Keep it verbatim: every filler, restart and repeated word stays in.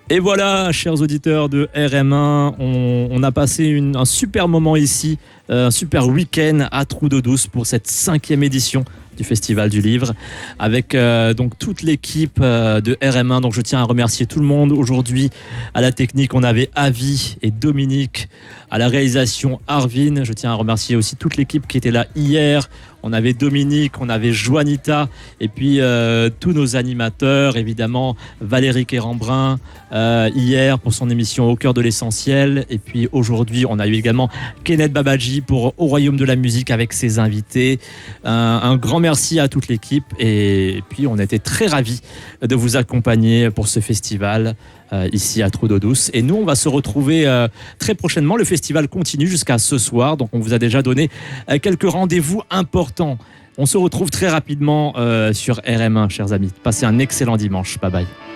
Et voilà, chers auditeurs de R M un, on, on a passé une, un super moment ici, euh, un super week-end à Trou d'eau douce pour cette cinquième édition du Festival du Livre, avec euh, donc toute l'équipe euh, de R M un. Donc je tiens à remercier tout le monde. Aujourd'hui, à la technique, on avait Avi et Dominique. À la réalisation, Arvin. Je tiens à remercier aussi toute l'équipe qui était là hier. On avait Dominique, on avait Joanita, et puis euh, tous nos animateurs, évidemment, Valérie Quérambrin, euh, hier pour son émission Au cœur de l'essentiel. Et puis aujourd'hui, on a eu également Kenneth Babadji pour Au Royaume de la musique avec ses invités. Un, un grand merci à toute l'équipe. Et puis, on était très ravis de vous accompagner pour ce festival euh, ici à Trou d'eau douce. Et nous, on va se retrouver euh, très prochainement. Le festival continue jusqu'à ce soir. Donc, on vous a déjà donné euh, quelques rendez-vous importants. On se retrouve très rapidement euh, sur R M un, chers amis. Passez un excellent dimanche. Bye bye.